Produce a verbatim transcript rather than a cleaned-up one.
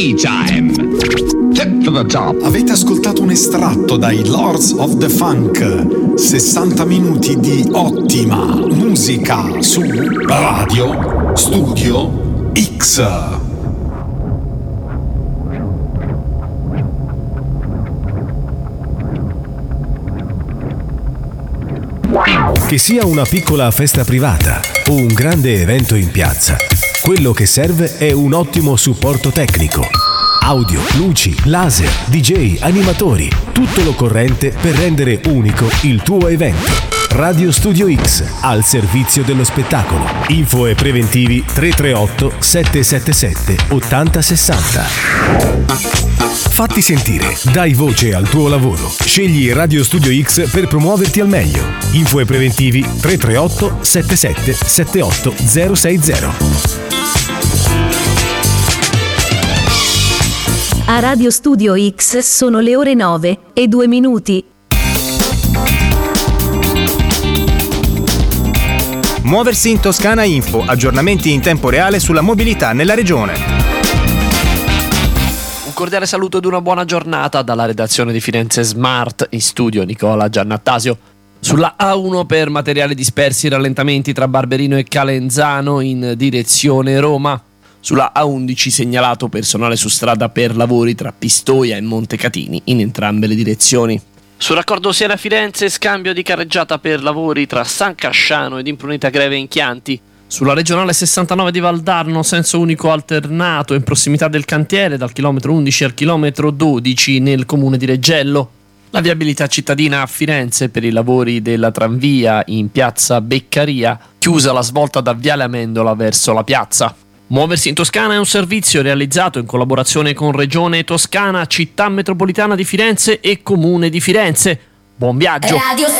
Time. Tip to the top. Avete ascoltato un estratto dai Lords of the Funk. sessanta minuti di ottima musica su Radio Studio X. Che sia una piccola festa privata o un grande evento in piazza, quello che serve è un ottimo supporto tecnico. Audio, luci, laser, D J, animatori, tutto l'occorrente per rendere unico il tuo evento. Radio Studio X, al servizio dello spettacolo. Info e preventivi tre tre otto sette sette sette otto zero sei zero. Fatti sentire, dai voce al tuo lavoro. Scegli Radio Studio X per promuoverti al meglio. Info e preventivi tre tre otto sette sette sette otto zero sei zero. A Radio Studio X sono le ore nove e due minuti. Muoversi in Toscana Info, aggiornamenti in tempo reale sulla mobilità nella regione. Un cordiale saluto ed una buona giornata dalla redazione di Firenze Smart, in studio Nicola Giannattasio. Sulla A uno per materiali dispersi, rallentamenti tra Barberino e Calenzano in direzione Roma. Sulla A undici segnalato personale su strada per lavori tra Pistoia e Montecatini in entrambe le direzioni. Sul raccordo Siena-Firenze, scambio di carreggiata per lavori tra San Casciano ed Imprunita Greve in Chianti. Sulla regionale sessantanove di Valdarno, senso unico alternato in prossimità del cantiere dal chilometro undici al chilometro dodici nel comune di Reggello. La viabilità cittadina a Firenze per i lavori della tranvia in piazza Beccaria, chiusa la svolta da Viale Amendola verso la piazza. Muoversi in Toscana è un servizio realizzato in collaborazione con Regione Toscana, Città Metropolitana di Firenze e Comune di Firenze. Buon viaggio! Radio